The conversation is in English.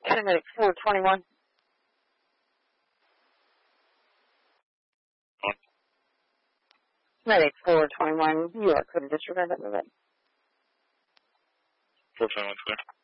Paramedic 421. Medic 421, you are clear to disregard that movement. 421 clear.